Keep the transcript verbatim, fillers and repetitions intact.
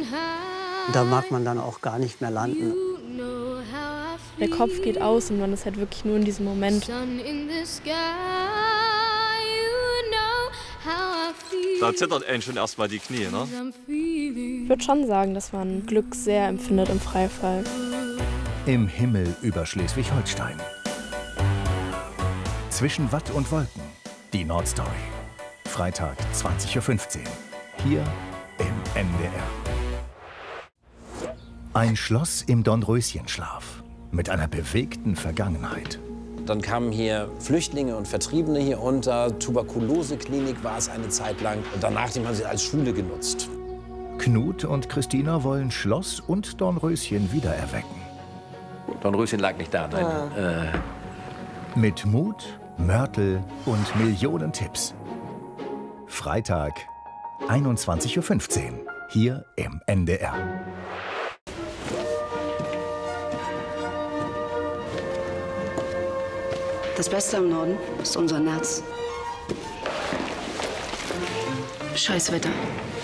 Da mag man dann auch gar nicht mehr landen. Der Kopf geht aus und man ist halt wirklich nur in diesem Moment. Da zittert einen schon erstmal die Knie, ne? Ich würde schon sagen, dass man Glück sehr empfindet im Freifall. Im Himmel über Schleswig-Holstein. Zwischen Watt und Wolken. Die Nordstory. Freitag, zwanzig Uhr fünfzehn. Hier im N D R. Ein Schloss im Dornröschenschlaf. Mit einer bewegten Vergangenheit. Dann kamen hier Flüchtlinge und Vertriebene hier unter. Tuberkuloseklinik war es eine Zeit lang. Und danach haben sie als Schule genutzt. Knut und Christina wollen Schloss und Dornröschen wiedererwecken. Dornröschen lag nicht da, nein. Ah. Äh. Mit Mut, Mörtel und Millionen Tipps. Freitag, einundzwanzig Uhr fünfzehn. Hier im N D R. Das Beste am Norden ist unser Nerz. Scheiß Wetter.